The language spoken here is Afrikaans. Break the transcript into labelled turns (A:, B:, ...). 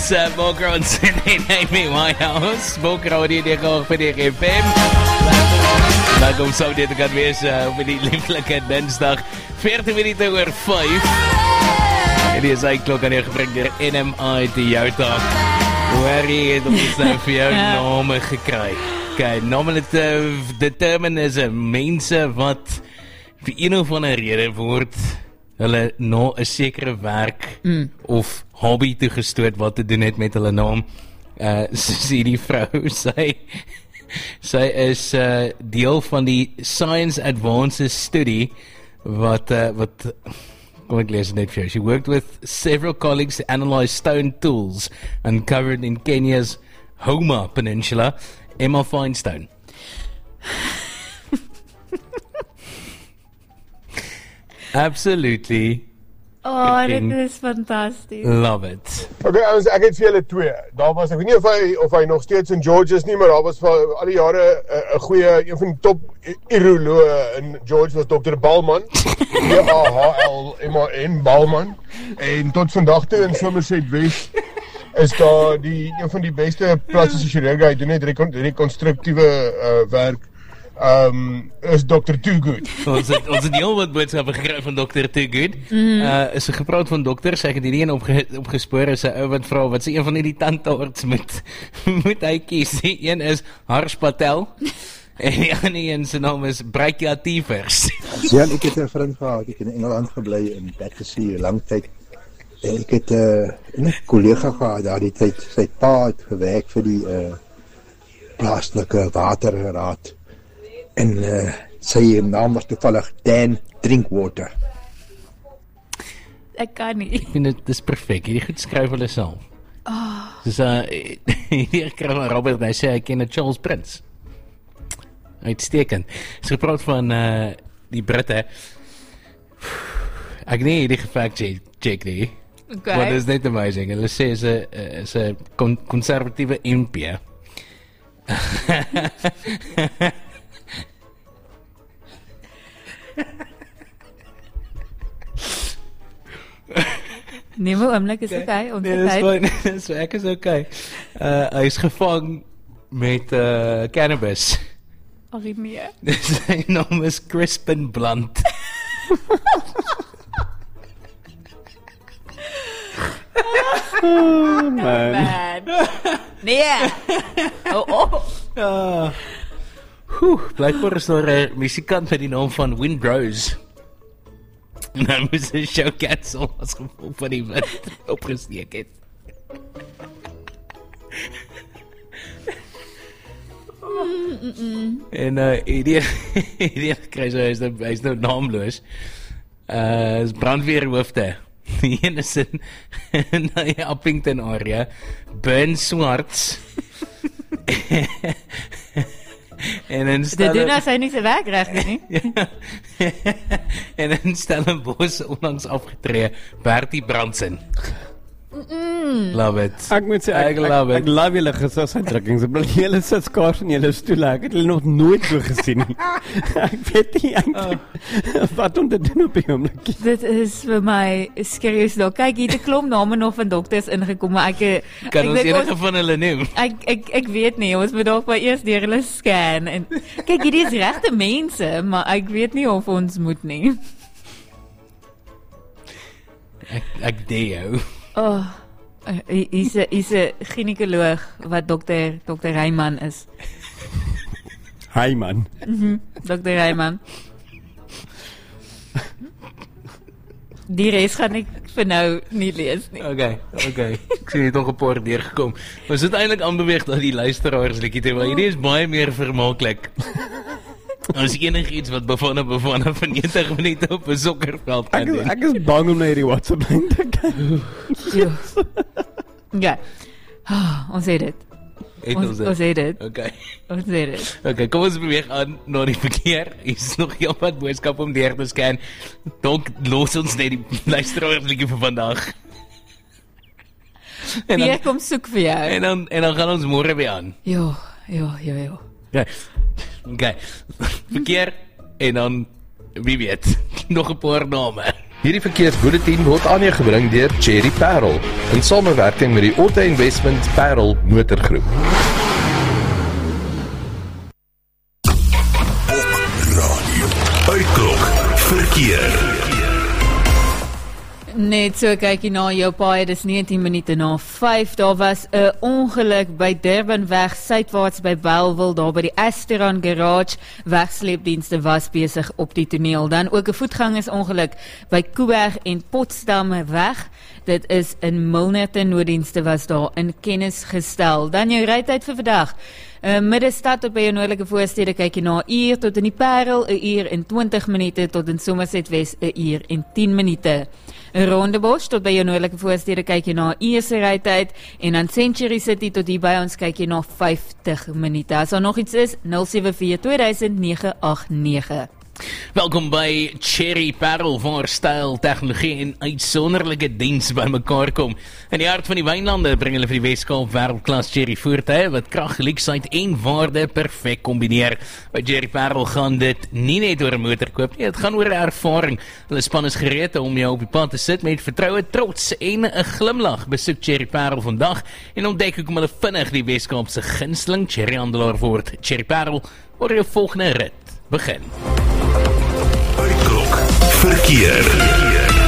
A: Dis Boker ons in my Whitehouse. Boker Radio die gaan vir die FM. Welkom sou dit kan wees op die lieflike Dinsdag 14 minute oor 5. En die is klok aan jou gebring deur NMI die jou taak. Waar jy het ons nou vir jou name gekry. Okay, nominative determinism, mense wat vir een of ander rede word hulle na 'n sekere werk of hobby toegestoot wat te doen het met hulle naam. Sê die vrou, sy is deel van die Science Advances studie wat kom ek lees net vir jou. She worked with several colleagues to analyze stone tools uncovered in Kenya's Homer Peninsula. Emma Feinstein. Absolutely.
B: Oh, dit is fantasties.
A: Love it.
C: Okay, ek het vir julle twee. Daar was, ek weet nie of hy nog steeds in George is nie, maar daar was vir al die jare 'n goeie, een van die top urologe in George was Dr. Balman. B-A-H-L-M-A-N, Balman. En tot vandag toe in Somerset West is daar een van die beste plastiese chirurge, hy doen net reconstructiewe werk. Is Dr. Toogood.
A: Ons het heel wat boodskappe gekry van Dr. Toogood. Is gepraat van dokter, sy het hierdie een opgespoor, is 'n ou wat vra, wat sy een van hierdie tandarts moet hy kies. Die een is Harsh Patel, en die ander een se naam is Brakia Tiefers.
D: Ja, ek het 'n vriend gehad, ek het in Engeland gebly, in Battersea, lang tyd. En ek het 'n kollega gehad daar die tyd, sy pa het gewerk vir die plaaslike waterraad. En sy naam was toevallig Dan Drinkwater.
B: Ek kan nie.
A: Ek vind dit is perfek, hierdie goed skryf hulle self. Dus hier krijg van Robert, hy sê hy ken Charles Prince. Uitstekend. Is gepraat van die Britte. Ek nie hierdie gefact check nie.
B: Okay.
A: Wat is net amazing. Hulle sê is 'n konservatiewe MP.
B: Nee, maar oomlik is okay, ons het
A: so ek is okay. Hy is gevang met cannabis.
B: Ag nee.
A: Sy naam is Crispin Blunt.
B: Oh man. Nee.
A: Blijkbaar is daar 'n musikant met die naam van Windrose. En hy moes 'n show cancel as gevolg van die wind opgesteek het. En hierdie kry hy's nou naamloos. Is brandweerhoofde. Die een is in die Uppington area. Burn Swarts. En in
B: Dit doen as hy nie sy werk reg doen nie.
A: En in Stellenbosch onlangs afgetree, Bertie Brandsen. Love it.
E: Ek moet sê, ek love julle gesagsdrukkings. Julle sit skaars in julle stoele. Ek het hulle nog nooit so gesien nie. Ek weet nie wat om te doen op die oomblik.
B: Dit is vir my skerries daar. Kyk, hier het 'n klomp name nog van dokters ingekom, maar
A: kan ons enige van hulle noem?
B: Ek weet nie, ons moet dalk maar eers deur hulle scan en kyk, hierdie is regte mense, maar ek weet nie of ons moet nie.
A: Ek dee jou.
B: Hy's 'n ginekoloog wat dokter Reimann is.
E: Reimann.
B: Dr. Reimann. Die res gaan ek vir nou nie lees nie.
A: Okay. Ek sien jy het nog 'n paar deurgekom. Ons het eintlik aanbeweeg dat die luisteraars liedjie te, maar hierdie is baie meer vermaaklik. As enigiets wat bevanne van 90 minute op 'n sokkerveld kan doen.
E: Ek is bang om na hierdie WhatsApp lyn te kyk.
B: Ja. Ons sê dit. Ons sê dit.
A: Okay.
B: Ons sê dit.
A: Okay, kom ons beweeg aan na die verkeer. Hier is nog heel wat boodskap om deur te scan. Dalk los ons net die luisteraarliedjie vir vandag.
B: Wie kom soek vir jou?
A: En dan gaan ons môre weer aan.
B: Ja.
A: Okay. Verkeer en dan wie weet nog 'n paar name.
F: Hierdie verkeersbulletin word aan jou gebring deur Cherry Parel in samewerking met die Auto Investment Parel Motorgroep.
G: Radio Uitklok verkeer.
B: Net so kyk jy na jou paai, dis 19 minute na 5. Daar was 'n ongeluk by Durbanweg suidwaarts by Bellville, daar by die Asteron Garage. Wegsleepdienste was besig op die toneel. Dan ook 'n voetgangersongeluk by Kuiberg en Potsdam weg. Dit is in Milnerton, nooddienste was daar in kennis gestel. Dan jou rytyd vir vandag. Middestad tot by jou noordelike voorstede kyk jy na 'n uur, tot in die Parel 1 uur en 20 minute, tot in Somerset West 1 uur en 10 minute. Rondebosch tot by jou noordelike voorstede kyk jy na 'n uur se rytyd, en dan Century City tot hier by ons kyk jy na 50 minute. As daar nog iets is, 074-2000-989.
A: Welkom by Cherry Parel, waar styl, tegnologie en uitsonderlike diens by mekaar kom. In die hart van die wynlande bring hulle vir die Weskaap wêreldklas Cherry voertuie wat krag, leksheid en waarde perfek kombineer. By Cherry Parel gaan dit nie net oor 'n motor koop nie, dit gaan oor 'n ervaring. Hulle span is gereed om jou op die pad te sit met vertroue, trots en 'n glimlag. Besoek Cherry Parel vandag en ontdek hoe kom hulle vinnig die Weskaap se gunsteling cherry handelaar word. Cherry Parel, waar jou volgende rit begin.
G: Uitklok verkeer.